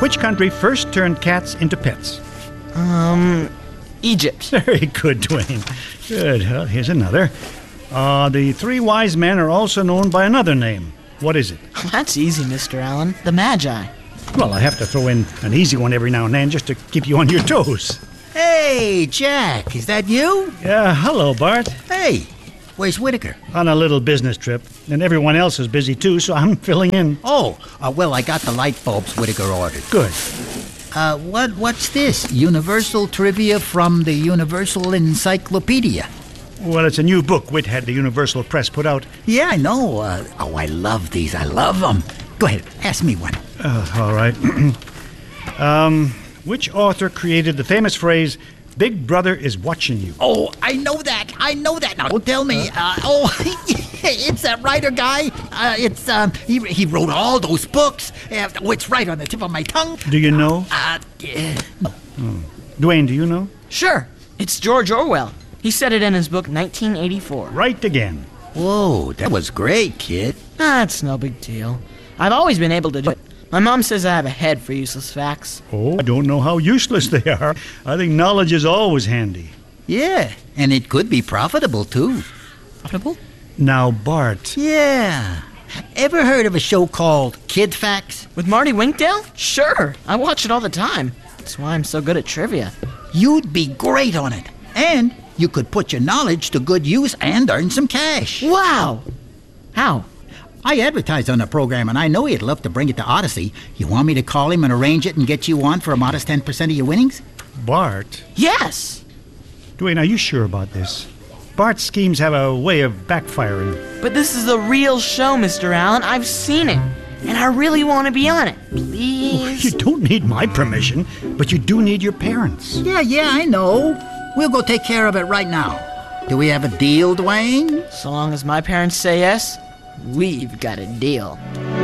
Which country first turned cats into pets? Egypt. Very good, Dwayne. Good. Well, here's another. The three wise men are also known by another name. What is it? That's easy, Mr. Allen. The Magi. Well, I have to throw in an easy one every now and then just to keep you on your toes. Hey, Jack, is that you? Yeah, hello, Bart. Hey, where's Whitaker? On a little business trip, and everyone else is busy too, so I'm filling in. Oh, well, I got the light bulbs Whitaker ordered. Good. What's this? Universal Trivia from the Universal Encyclopedia. Well, it's a new book Whit had the Universal Press put out. Yeah, I know. I love these. I love them. Go ahead, ask me one. All right. Which author created the famous phrase, Big Brother is watching you? Oh, I know that. Now, don't tell me. It's that writer guy. He wrote all those books. It's right on the tip of my tongue. Do you know? No. Dwayne, do you know? Sure. It's George Orwell. He said it in his book 1984. Right again. Whoa, that was great, kid. That's no big deal. I've always been able to do it. My mom says I have a head for useless facts. Oh, I don't know how useless they are. I think knowledge is always handy. Yeah, and it could be profitable, too. Profitable? Now, Bart. Yeah. Ever heard of a show called Kid Facts? With Marty Winkdale? Sure. I watch it all the time. That's why I'm so good at trivia. You'd be great on it. And you could put your knowledge to good use and earn some cash. Wow! How? I advertised on the program, and I know he'd love to bring it to Odyssey. You want me to call him and arrange it and get you on for a modest 10% of your winnings? Bart? Yes! Dwayne, are you sure about this? Bart's schemes have a way of backfiring. But this is a real show, Mr. Allen. I've seen it. And I really want to be on it. Please? You don't need my permission, but you do need your parents. Yeah, I know. We'll go take care of it right now. Do we have a deal, Dwayne? So long as my parents say yes, we've got a deal.